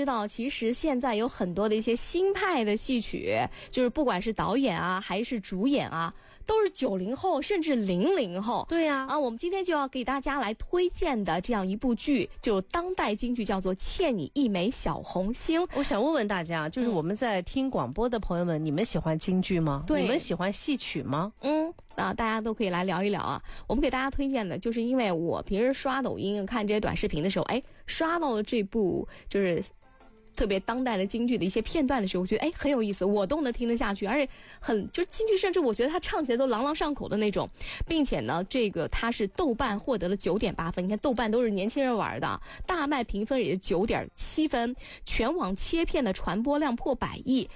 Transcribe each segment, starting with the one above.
知道，其实现在有很多的一些新派的戏曲，就是不管是导演啊，还是主演啊，都是90后甚至00后。 对呀， 我们今天就要给大家来推荐的这样一部剧，就当代京剧，叫做《欠你一枚小红星》。 我想问问大家，就是我们在听广播的朋友们，你们喜欢京剧吗？ 对， 你们喜欢戏曲吗？ 大家都可以来聊一聊啊。我们给大家推荐的，就是因为我平时刷抖音看这些短视频的时候，刷到了这部就是特别当代的京剧的一些片段的时候，我觉得很有意思，我都能听得下去，而且就是京剧，甚至我觉得它唱起来都朗朗上口的那种，并且呢，这个它是豆瓣获得了9.8分，你看豆瓣都是年轻人玩的，大麦评分也是9.7分，全网切片的传播量破100亿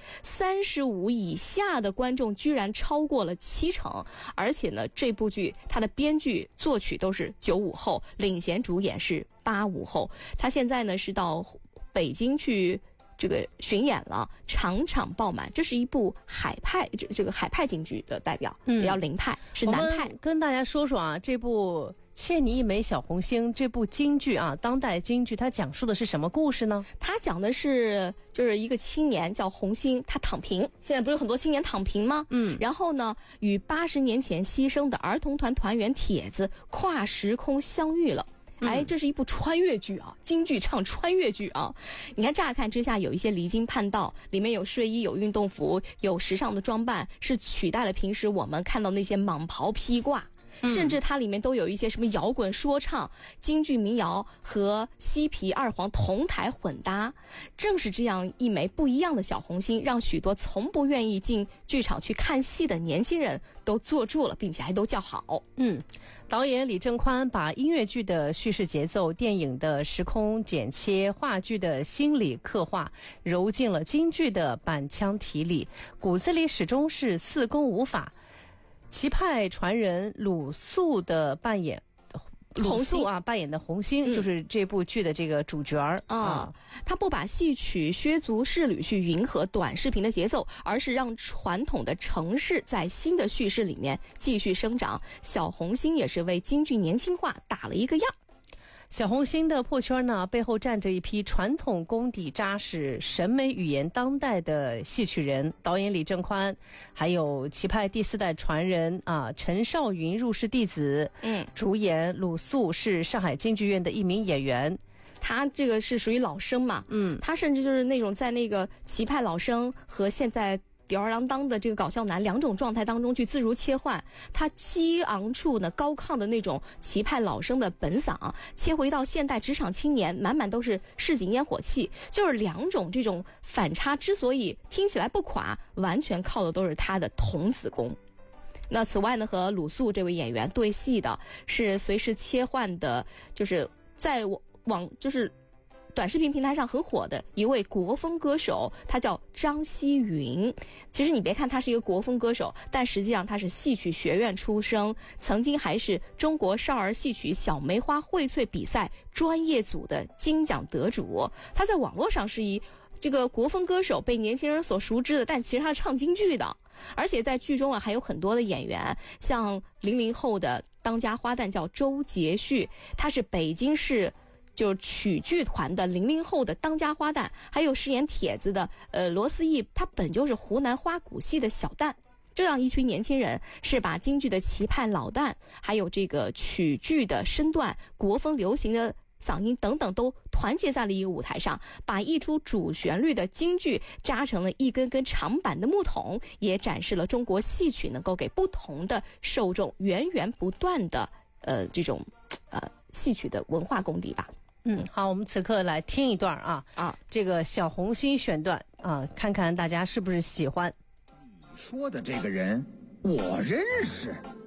，35以下的观众居然超过了70%，而且呢，这部剧它的编剧作曲都是95后，领衔主演是85后，它现在呢是到北京去这个巡演了，场场爆满。这是一部海派，这个海派京剧的代表，也叫林派，是南派。 我们跟大家说说啊，这部《欠你一枚小红星》这部京剧啊，当代京剧，它讲述的是什么故事呢？ 它讲的是就是一个青年叫红星，他躺平。现在不是有很多青年躺平吗？然后呢，与80年前牺牲的儿童团团员铁子跨时空相遇了。这是一部穿越剧啊，京剧唱穿越剧啊。你看乍看之下有一些离经叛道，里面有睡衣，有运动服，有时尚的装扮，是取代了平时我们看到那些蟒袍披挂。甚至它里面都有一些什么摇滚说唱、京剧民谣和西皮二黄同台混搭。正是这样一枚不一样的小红星，让许多从不愿意进剧场去看戏的年轻人都坐住了，并且还都叫好。 导演李正宽把音乐剧的叙事节奏、电影的时空剪切、话剧的心理刻画揉进了京剧的板腔体里，骨子里始终是四功五法。齐派传人鲁肃的扮演红星扮演的红星，就是这部剧的这个主角他不把戏曲削足适履去迎合短视频的节奏，而是让传统的程式在新的叙事里面继续生长。小红星也是为京剧年轻化打了一个样。 小红星的破圈呢，背后站着一批传统功底扎实、审美语言当代的戏曲人。导演李正宽，还有齐派第4代传人陈少云入室弟子。主演鲁肃是上海京剧院的一名演员。 他这个是属于老生嘛，他甚至就是那种在那个齐派老生和现在吊儿郎当的这个搞笑男两种状态当中去自如切换，他激昂处呢高亢的那种齐派老生的本嗓，切回到现代职场青年满满都是市井烟火气，就是两种这种反差之所以听起来不垮，完全靠的都是他的童子功。那此外呢，和鲁肃这位演员对戏的是随时切换的，就是在就是短视频平台上很火的一位国风歌手，他叫张希云。其实你别看他是一个国风歌手，但实际上他是戏曲学院出生，曾经还是中国少儿戏曲小梅花荟萃比赛专业组的金奖得主。他在网络上是以这个国风歌手被年轻人所熟知的，但其实他是唱京剧的。而且在剧中还有很多的演员，像00后的当家花旦叫周杰旭，他是北京市就是曲剧团的00后的当家花旦，还有饰演铁子的罗思义，他本就是湖南花鼓戏的小旦。这样一群年轻人是把京剧的齐派老旦，还有这个曲剧的身段、国风流行的嗓音等等都团结在了一个舞台上，把一出主旋律的京剧扎成了一根根长板的木桶，也展示了中国戏曲能够给不同的受众源源不断的这种戏曲的文化功底吧。 好，我们此刻来听一段这个小红星选段看看大家是不是喜欢。 你说的这个人我认识。